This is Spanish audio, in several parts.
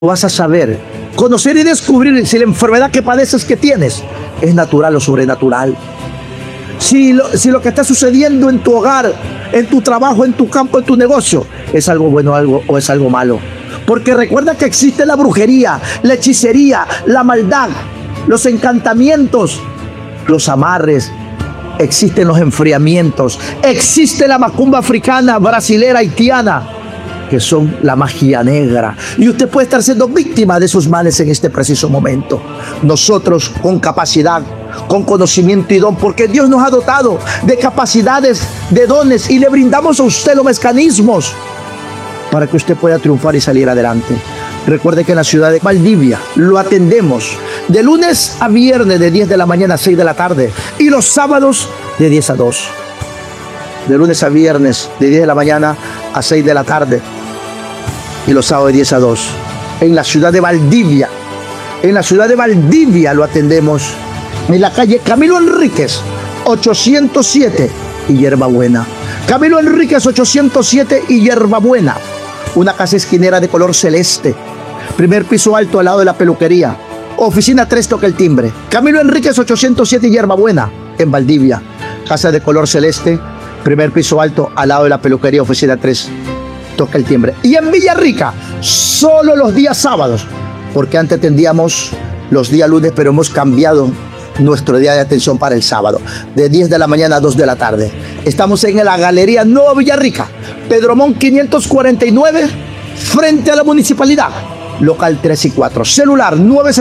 vas a saber, conocer y descubrir si la enfermedad que padeces que tienes es natural o sobrenatural. Si lo que está sucediendo en tu hogar, en tu trabajo, en tu campo, en tu negocio, es algo bueno o es algo malo. Porque recuerda que existe la brujería, la hechicería, la maldad, los encantamientos, los amarres, existen los enfriamientos, existe la macumba africana, brasilera, haitiana, que son la magia negra. Y usted puede estar siendo víctima de esos males en este preciso momento. Nosotros, con capacidad, con conocimiento y don, porque Dios nos ha dotado de capacidades, de dones, y le brindamos a usted los mecanismos para que usted pueda triunfar y salir adelante. Recuerde que en la ciudad de Valdivia lo atendemos de lunes a viernes de 10 de la mañana a 6 de la tarde y los sábados de 10 a 2. De lunes a viernes de 10 de la mañana a 6 de la tarde y los sábados de 10 a 2. En la ciudad de Valdivia. En la ciudad de Valdivia lo atendemos en la calle Camilo Enríquez 807 y Hierbabuena. Camilo Enríquez 807 y Hierbabuena. Una casa esquinera de color celeste. Primer piso alto al lado de la peluquería. Oficina 3, toca el timbre. Camilo Enríquez 807 y Hierbabuena en Valdivia. Casa de color celeste. Primer piso alto al lado de la peluquería. Oficina 3, toca el timbre. Y en Villarrica, solo los días sábados. Porque antes atendíamos los días lunes, pero hemos cambiado nuestro día de atención para el sábado, de 10 de la mañana a 2 de la tarde. Estamos en la Galería Nueva Villarrica, Pedromón 549, frente a la municipalidad, local 3 y 4. Celular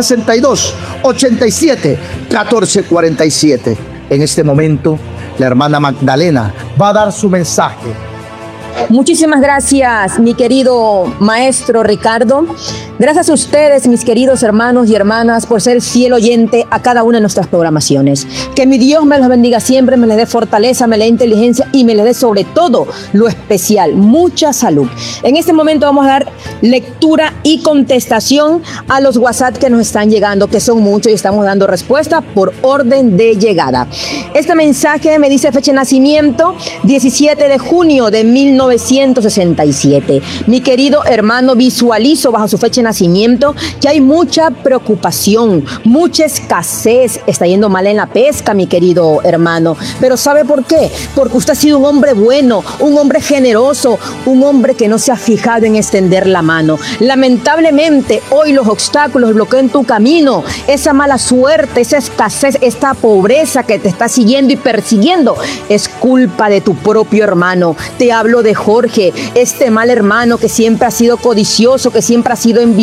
962-87-1447. En este momento, la hermana Magdalena va a dar su mensaje. Muchísimas gracias, mi querido maestro Ricardo. Gracias a ustedes, mis queridos hermanos y hermanas, por ser fiel oyente a cada una de nuestras programaciones. Que mi Dios me los bendiga siempre, me les dé fortaleza, me les dé inteligencia y me les dé sobre todo lo especial, mucha salud. En este momento vamos a dar lectura y contestación a los WhatsApp que nos están llegando, que son muchos, y estamos dando respuesta por orden de llegada. Este mensaje me dice fecha de nacimiento, 17 de junio de 1967. Mi querido hermano, visualizo bajo su fecha de nacimiento que hay mucha preocupación, mucha escasez, está yendo mal en la pesca, mi querido hermano. Pero ¿sabe por qué? Porque usted ha sido un hombre bueno, un hombre generoso, un hombre que no se ha fijado en extender la mano. Lamentablemente, hoy los obstáculos bloquean tu camino. Esa mala suerte, esa escasez, esta pobreza que te está siguiendo y persiguiendo es culpa de tu propio hermano. Te hablo de Jorge, este mal hermano que siempre ha sido codicioso, que siempre ha sido envidioso.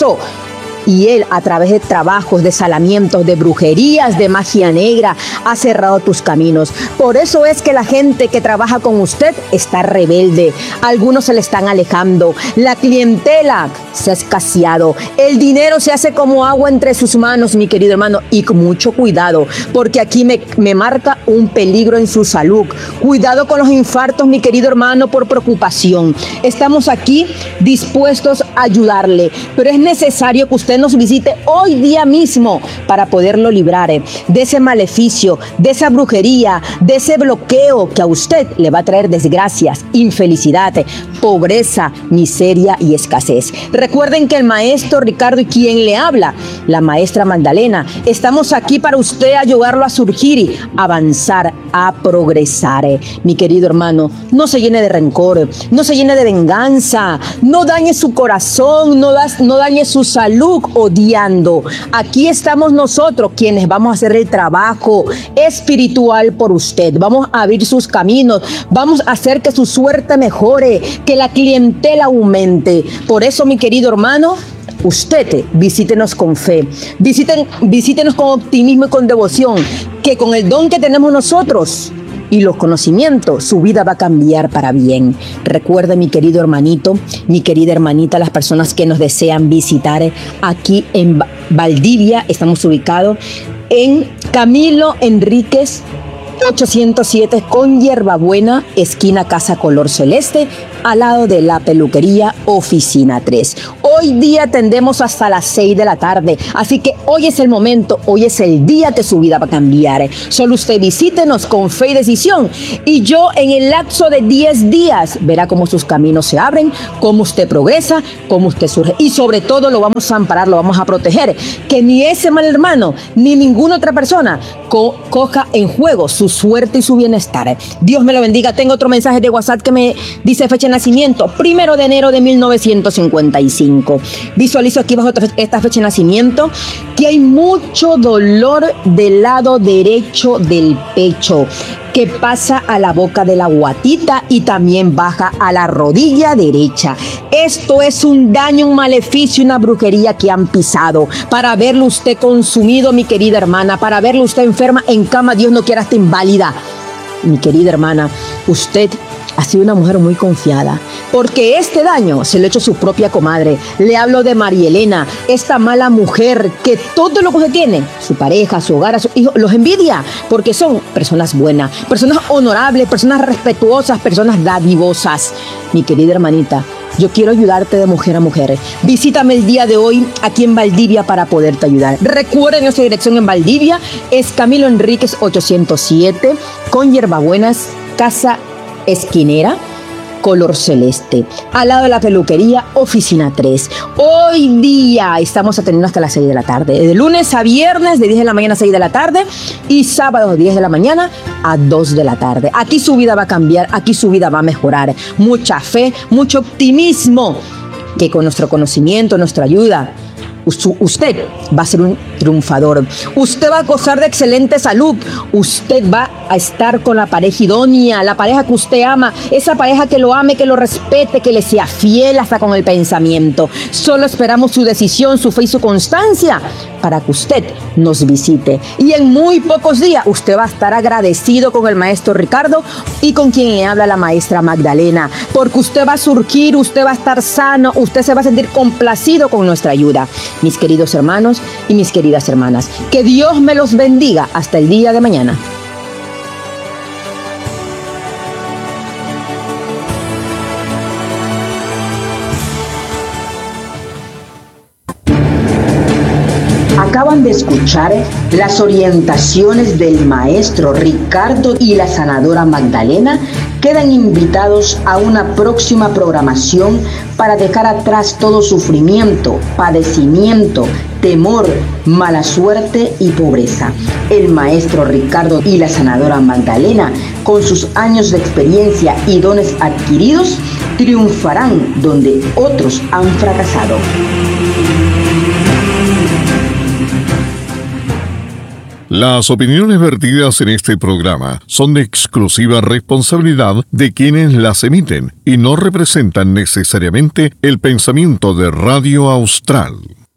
Y él, a través de trabajos, de salamientos, de brujerías, de magia negra, ha cerrado tus caminos. Por eso es que la gente que trabaja con usted está rebelde. Algunos se le están alejando. La clientela se ha escaseado. El dinero se hace como agua entre sus manos, mi querido hermano. Y con mucho cuidado, porque aquí me marca un peligro en su salud. Cuidado con los infartos, mi querido hermano, por preocupación. Estamos aquí dispuestos a ayudarle, pero es necesario que usted nos visite hoy día mismo para poderlo librar de ese maleficio, de esa brujería, de ese bloqueo que a usted le va a traer desgracias, infelicidad, pobreza, miseria y escasez. Recuerden que el maestro Ricardo y quien le habla, la maestra Magdalena, estamos aquí para usted ayudarlo a surgir, a avanzar, a progresar. Mi querido hermano, no se llene de rencor, no se llene de venganza, no dañe su corazón, no dañe su salud odiando. Aquí estamos nosotros quienes vamos a hacer el trabajo espiritual por usted. Vamos a abrir sus caminos, vamos a hacer que su suerte mejore, que la clientela aumente. Por eso, mi querido hermano, usted visítenos con fe, visítenos con optimismo y con devoción, que con el don que tenemos nosotros y los conocimientos, su vida va a cambiar para bien. Recuerde, mi querido hermanito, mi querida hermanita, las personas que nos desean visitar aquí en Valdivia, estamos ubicados en Camilo Enríquez 807 con Hierbabuena, esquina Casa Color Celeste, al lado de la peluquería Oficina 3. Hoy día atendemos hasta las 6 de la tarde, así que hoy es el momento, hoy es el día que su vida va a cambiar. Solo usted visítenos con fe y decisión y yo en el lapso de 10 días verá cómo sus caminos se abren, cómo usted progresa, cómo usted surge y sobre todo lo vamos a amparar, lo vamos a proteger, que ni ese mal hermano ni ninguna otra persona coja en juego su suerte y su bienestar. Dios me lo bendiga. Tengo otro mensaje de WhatsApp que me dice fecha de nacimiento, 1 de enero de 1955. Visualizo aquí bajo esta fecha de nacimiento que hay mucho dolor del lado derecho del pecho, que pasa a la boca de la guatita y también baja a la rodilla derecha. Esto es un daño, un maleficio, una brujería que han pisado. Para verlo usted consumido, mi querida hermana, para verlo usted enferma en cama, Dios no quiera, esté inválida. Mi querida hermana, usted ha sido una mujer muy confiada, porque este daño se lo ha hecho su propia comadre. Le hablo de María Elena, esta mala mujer que todo lo que usted tiene, su pareja, su hogar, su hijo, los envidia, porque son personas buenas, personas honorables, personas respetuosas, personas dadivosas. Mi querida hermanita, yo quiero ayudarte de mujer a mujer. Visítame el día de hoy aquí en Valdivia para poderte ayudar. Recuerden, nuestra dirección en Valdivia es Camilo Enríquez 807, con Hierbabuenas, casa esquinera, color celeste, al lado de la peluquería Oficina 3. Hoy día estamos atendiendo hasta las 6 de la tarde, de lunes a viernes de 10 de la mañana a 6 de la tarde y sábado 10 de la mañana a 2 de la tarde. Aquí su vida va a cambiar, aquí su vida va a mejorar. Mucha fe, mucho optimismo, que con nuestro conocimiento, nuestra ayuda, usted va a ser un triunfador. Usted va a gozar de excelente salud. Usted va a estar con la pareja idónea, la pareja que usted ama, esa pareja que lo ame, que lo respete, que le sea fiel hasta con el pensamiento. Solo esperamos su decisión, su fe y su constancia para que usted nos visite. Y en muy pocos días usted va a estar agradecido con el maestro Ricardo y con quien habla la maestra Magdalena, porque usted va a surgir, usted va a estar sano, usted se va a sentir complacido con nuestra ayuda. Mis queridos hermanos y mis queridas hermanas, que Dios me los bendiga hasta el día de mañana. Acaban de escuchar las orientaciones del maestro Ricardo y la sanadora Magdalena. Quedan invitados a una próxima programación para dejar atrás todo sufrimiento, padecimiento, temor, mala suerte y pobreza. El maestro Ricardo y la sanadora Magdalena, con sus años de experiencia y dones adquiridos, triunfarán donde otros han fracasado. Las opiniones vertidas en este programa son de exclusiva responsabilidad de quienes las emiten y no representan necesariamente el pensamiento de Radio Austral.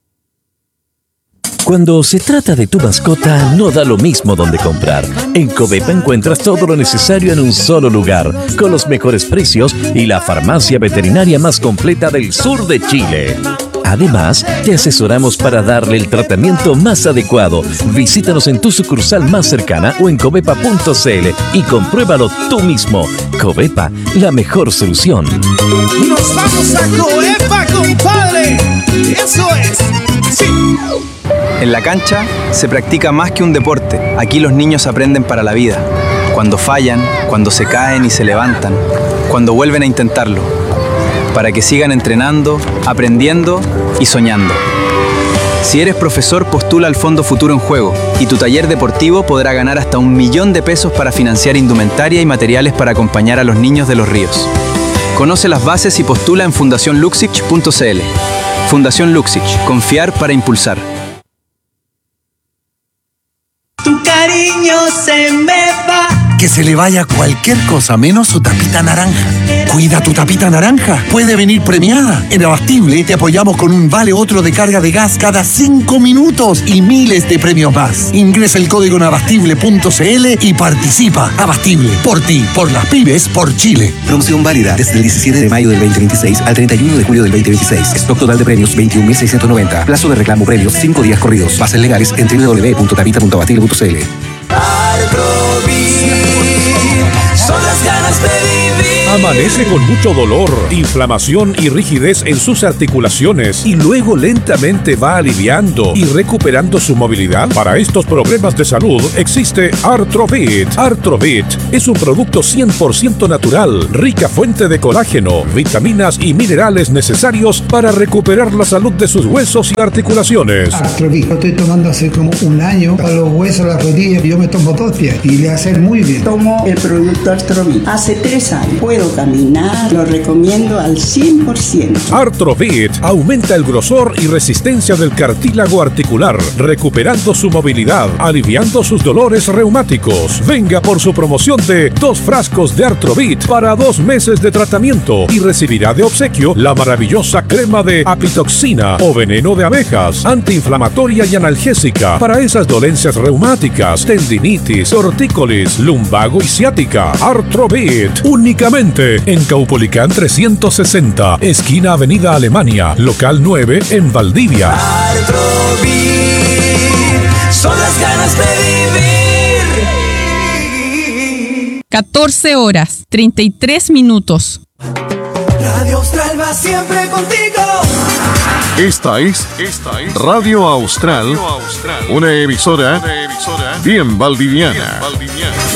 Cuando se trata de tu mascota, no da lo mismo donde comprar. En Covepa encuentras todo lo necesario en un solo lugar, con los mejores precios y la farmacia veterinaria más completa del sur de Chile. Además, te asesoramos para darle el tratamiento más adecuado. Visítanos en tu sucursal más cercana o en covepa.cl y compruébalo tú mismo. Covepa, la mejor solución. ¡Nos vamos a Covepa, compadre! ¡Eso es! ¡Sí! En la cancha se practica más que un deporte. Aquí los niños aprenden para la vida. Cuando fallan, cuando se caen y se levantan, cuando vuelven a intentarlo. Para que sigan entrenando, aprendiendo y soñando. Si eres profesor, postula al Fondo Futuro en Juego y tu taller deportivo podrá ganar hasta 1 millón de pesos para financiar indumentaria y materiales para acompañar a los niños de los ríos. Conoce las bases y postula en fundacionluxich.cl. Fundación Luxich, confiar para impulsar. Tu cariño se me va. Que se le vaya cualquier cosa menos su tapita naranja. Cuida tu tapita naranja. Puede venir premiada. En Abastible te apoyamos con un vale otro de carga de gas cada 5 minutos y miles de premios más. Ingresa el código en abastible.cl y participa. Abastible, por ti, por las pymes, por Chile. Promoción válida desde el 17 de mayo del 2026 al 31 de julio del 2026. Stock total de premios 21.690. Plazo de reclamo premios 5 días corridos. Bases legales en www.tapita.abastible.cl. Son las ganas de vivir. Amanece con mucho dolor, inflamación y rigidez en sus articulaciones y luego lentamente va aliviando y recuperando su movilidad. Para estos problemas de salud existe Artrovit. Artrovit es un producto 100% natural, rica fuente de colágeno, vitaminas y minerales necesarios para recuperar la salud de sus huesos y articulaciones. Artrovit, lo estoy tomando hace como un año. A los huesos, las rodillas, yo me tomo 2 días y le hace muy bien. Tomo el producto Artrovit hace 3 años. Puedo caminar, lo recomiendo al 100%. Artrovit aumenta el grosor y resistencia del cartílago articular, recuperando su movilidad, aliviando sus dolores reumáticos. Venga por su promoción de 2 frascos de Artrovit para 2 meses de tratamiento y recibirá de obsequio la maravillosa crema de apitoxina o veneno de abejas, antiinflamatoria y analgésica para esas dolencias reumáticas, tendinitis, tortícolis, lumbago y ciática. Artrovit, únicamente en Caupolicán 360, esquina Avenida Alemania, local 9 en Valdivia. Artrovit, son las ganas de vivir. 14 horas, 33 minutos. Radio Austral va siempre contigo. Esta es Radio Austral, una emisora bien valdiviana.